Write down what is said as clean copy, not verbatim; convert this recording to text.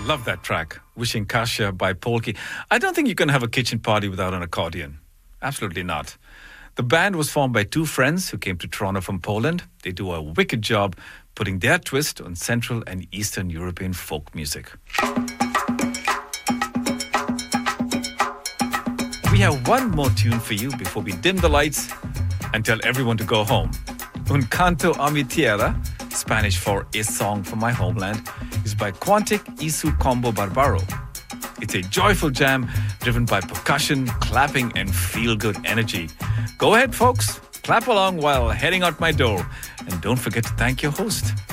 Love that track, Wishing Kasia by Polki. I don't think you can have a kitchen party without an accordion. Absolutely not. The band was formed by two friends who came to Toronto from Poland. They do a wicked job putting their twist on Central and Eastern European folk music. We have one more tune for you before we dim the lights and tell everyone to go home. Un canto a mi tierra, Spanish for A Song from My Homeland, is by Quantic y su Combo Barbaro. It's a joyful jam driven by percussion, clapping, and feel-good energy. Go ahead, folks. Clap along while heading out my door. And don't forget to thank your host.